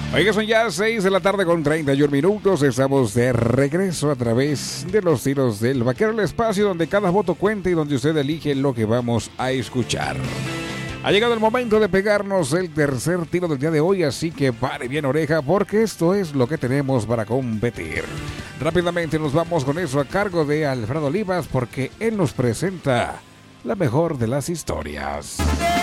Oiga, son ya 6 de la tarde con 31 minutos. Estamos de regreso a través de los tiros del Vaquero, el espacio donde cada voto cuenta y donde usted elige lo que vamos a escuchar. Ha llegado el momento de pegarnos el tercer tiro del día de hoy, así que pare bien oreja porque esto es lo que tenemos para competir. Rápidamente nos vamos con eso a cargo de Alfredo Olivas porque él nos presenta la mejor de las historias.